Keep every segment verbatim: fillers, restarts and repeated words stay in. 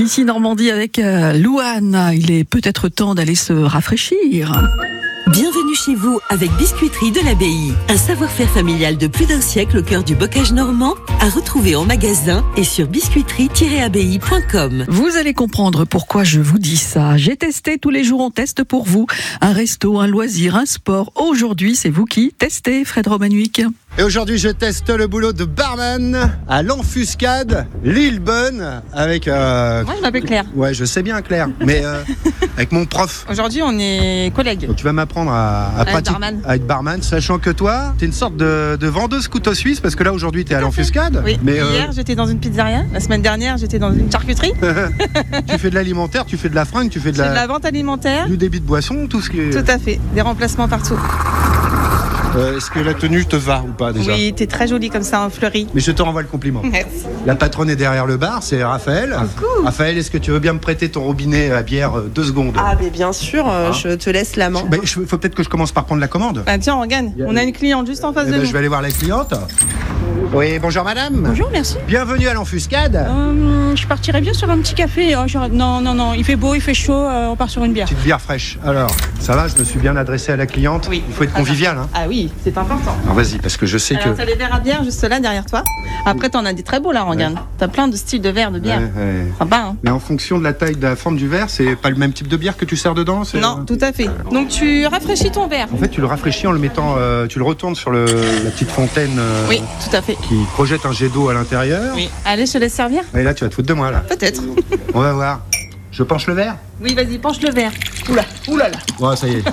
Ici Normandie avec euh, Louane. Il est peut-être temps d'aller se rafraîchir. Bienvenue chez vous avec Biscuiterie de l'Abbaye. Un savoir-faire familial de plus d'un siècle au cœur du bocage normand, à retrouver en magasin et sur biscuiterie tiret abbaye point com. Vous allez comprendre pourquoi je vous dis ça. J'ai testé, tous les jours on teste pour vous. Un resto, un loisir, un sport. Aujourd'hui, c'est vous qui testez, Fred Romanwick. Et aujourd'hui, je teste le boulot de barman à l'Enfuscade, Lillebonne, avec... Euh... Moi, je m'appelle Claire. Ouais, je sais bien, Claire, mais euh, avec mon prof. Aujourd'hui, on est collègues. Donc, tu vas m'apprendre à, à, à, pratiquer, être barman. à être barman, sachant que toi, t'es une sorte de, de vendeuse couteau suisse, parce que là, aujourd'hui, t'es à l'Enfuscade. Oui, mais, hier, euh... j'étais dans une pizzeria. La semaine dernière, j'étais dans une charcuterie. Tu fais de l'alimentaire, tu fais de la fringue, tu fais de C'est la... de la vente alimentaire. Du débit de boisson, tout ce qui est... Tout à fait, des remplacements partout. Euh, est-ce que la tenue te va ou pas déjà? Oui, t'es très jolie comme ça en fleurie. Mais je te renvoie le compliment. Merci. La patronne est derrière le bar, c'est Raphaël. Coucou. Raphaël, est-ce que tu veux bien me prêter ton robinet à bière euh, deux secondes? Ah, mais bien sûr, euh, Ah. je te laisse la main. Ben, il faut peut-être que je commence par prendre la commande. Bah tiens, regarde, on a une cliente juste en face Eh de ben, nous. je vais aller voir la cliente. Oui, bonjour madame. Bonjour, merci. Bienvenue à l'Enfuscade. Euh, je partirais bien sur un petit café. hein, genre- Non, non, non, il fait beau, il fait chaud, euh, on part sur une bière. Petite bière fraîche. Alors, ça va, je me suis bien adressé à la cliente. Oui. Il faut être convivial. Hein. Ah oui, c'est important. Alors vas-y, parce que je sais Alors, que... t'as les verres à bière juste là derrière toi. Après, t'en as des très beaux là, regarde. T'as plein de styles de verres de bière. Ouais, ouais. Sympa, hein? Mais en fonction de la taille, de la forme du verre, c'est pas le même type de bière que tu sers dedans c'est- Non, tout à fait. Donc, tu rafraîchis ton verre. En fait, tu le rafraîchis en le mettant... euh, tu le retournes sur le, la petite fontaine euh, Oui, tout à fait. qui projette un jet d'eau à l'intérieur. Oui. Allez, je te laisse servir. Et là, tu vas te foutre de moi, là. Peut-être. On va voir. Je penche le verre? Oui, vas-y, penche le verre. Oula, oula là. Ouais, ça y est.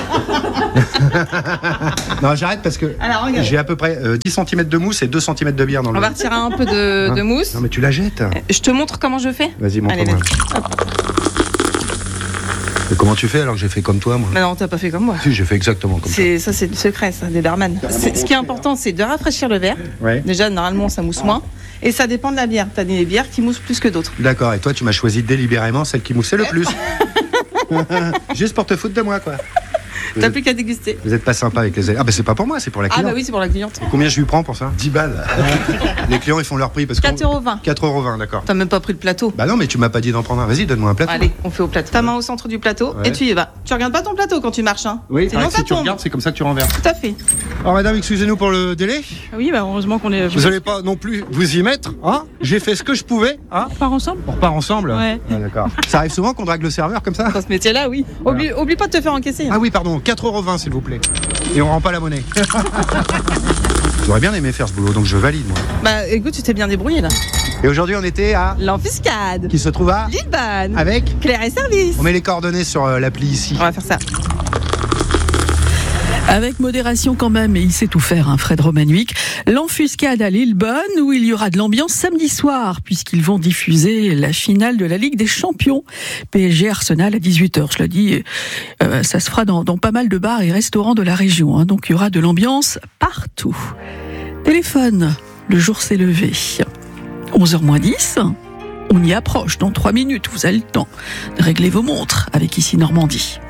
Non, j'arrête parce que Alors, regarde. j'ai à peu près euh, dix centimètres de mousse et deux centimètres de bière dans le On va retirer un peu de, de mousse. Non, mais tu la jettes. Je te montre comment je fais. Vas-y, Allez, montre-moi. vas-y. Hop. Et comment tu fais alors que j'ai fait comme toi, moi? Mais non, t'as pas fait comme moi. Si, j'ai fait exactement comme toi. C'est, ça, c'est le secret, ça, des barman. C'est- ce qui est important, c'est de rafraîchir le verre. Ouais. Déjà, normalement, ça mousse moins. Et ça dépend de la bière. T'as des bières qui moussent plus que d'autres. D'accord, et toi, tu m'as choisi délibérément celle qui moussait le plus. Juste pour te foutre de moi, quoi. Vous T'as êtes, plus qu'à déguster. vous êtes pas sympa avec les élèves. Ah, bah c'est pas pour moi, c'est pour la Ah, cliente. bah oui, c'est pour la cliente. Combien je lui prends pour ça? dix balles. Les clients, ils font leur prix parce que. quatre euros vingt. quatre euros vingt, d'accord. T'as même pas pris le plateau. Bah non, mais tu m'as pas dit d'en prendre un. Vas-y, donne-moi un plateau. Allez, on fait au plateau. Ta main au centre du plateau Ouais. et tu y vas. Tu regardes pas ton plateau quand tu marches, hein. Oui, Sinon, arrête, ça si tu tombe. regardes, c'est comme ça que tu renverses. Tout à fait. Alors, madame, excusez-nous pour le délai. Oui, bah heureusement qu'on est. Vous allez pas non plus vous y mettre, hein? J'ai fait ce que je pouvais, hein? On part ensemble. On repart ensemble? Ouais. Ah, d'accord. Ça arrive souvent qu'on drague le serveur comme ça? Dans ce métier-là, oui. Oublie, oublie pas de te faire encaisser. hein. Ah oui, pardon, quatre euros vingt s'il vous plaît. Et on rend pas la monnaie. J'aurais bien aimé faire ce boulot, donc je valide moi. Bah écoute, tu t'es bien débrouillé là. Et aujourd'hui, on était à... L'Enfuscade. Qui se trouve à... Lillebonne. Avec... Claire et service. On met les coordonnées sur euh, l'appli ici. On va faire ça. Avec modération quand même, et il sait tout faire, hein, Fred Romanwick. L'Enfuscade à Lillebonne, où il y aura de l'ambiance samedi soir, puisqu'ils vont diffuser la finale de la Ligue des Champions. P S G Arsenal à dix-huit heures, je le dis, euh, ça se fera dans, dans pas mal de bars et restaurants de la région. Hein, donc il y aura de l'ambiance partout. Téléphone, le jour s'est levé. onze heures moins dix, on y approche dans trois minutes, vous avez le temps de régler vos montres avec Ici Normandie.